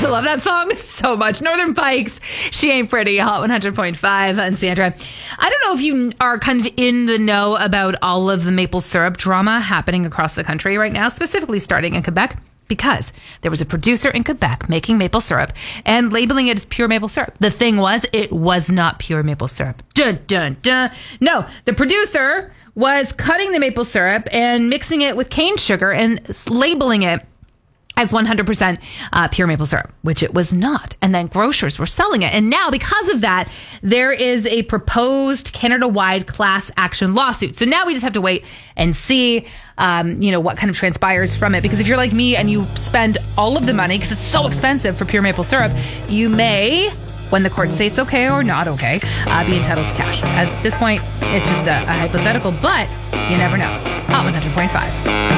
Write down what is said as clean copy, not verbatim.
love that song so much. Northern Pikes, She Ain't Pretty, Hot 100.5. I'm Sandra. I don't know if you are kind of in the know about all of the maple syrup drama happening across the country right now, specifically starting in Quebec, because there was a producer in Quebec making maple syrup and labeling it as pure maple syrup. The thing was, it was not pure maple syrup. Dun, dun, dun. No, the producer was cutting the maple syrup and mixing it with cane sugar and labeling it as 100% pure maple syrup, which it was not. And then grocers were selling it. And now, because of that, there is a proposed Canada-wide class action lawsuit. So now we just have to wait and see, what kind of transpires from it. Because if you're like me and you spend all of the money, because it's so expensive for pure maple syrup, you may, when the courts say it's okay or not okay, be entitled to cash. At this point, it's just a hypothetical, but you never know. Hot 100.5.